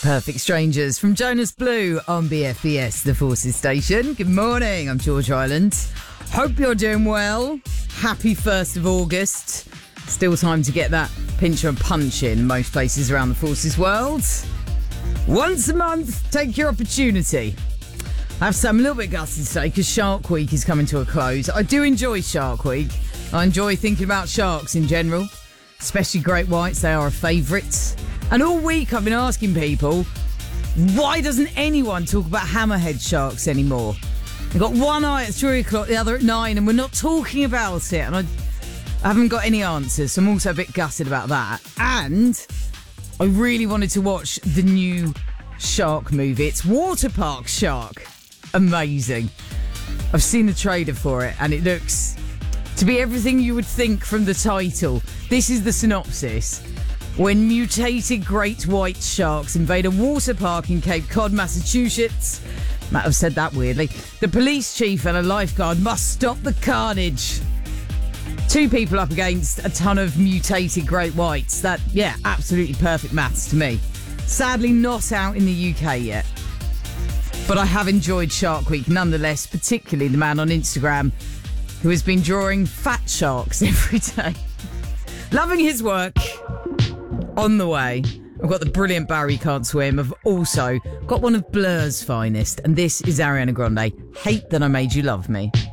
Perfect Strangers from Jonas Blue on BFBS, the Forces Station. Good morning, I'm George Island. Hope you're doing well. Happy 1st of August. Still time to get that pinch and punch in most places around the Forces world. Once a month, take your opportunity. I have to say I'm a little bit gutted today because Shark Week is coming to a close. I do enjoy Shark Week. I enjoy thinking about sharks in general, especially great whites. They are a favourite. And all week I've been asking people, why doesn't anyone talk about hammerhead sharks anymore? I've got one eye at 3 o'clock, the other at 9, and we're not talking about it. And I haven't got any answers, so I'm also a bit gutted about that. And I really wanted to watch the new shark movie. It's Water Park Shark. Amazing. I've seen the trailer for it, and it looks to be everything you would think from the title. This is the synopsis. When mutated great white sharks invade a water park in Cape Cod, Massachusetts, might have said that weirdly, the police chief and a lifeguard must stop the carnage. 2 people up against a ton of mutated great whites. That, yeah, absolutely perfect maths to me. Sadly not out in the UK yet. But I have enjoyed Shark Week nonetheless, particularly the man on Instagram who has been drawing fat sharks every day. Loving his work. On the way, I've got the brilliant Barry Can't Swim. I've also got one of Blur's finest, and this is Ariana Grande, Hate That I Made You Love Me.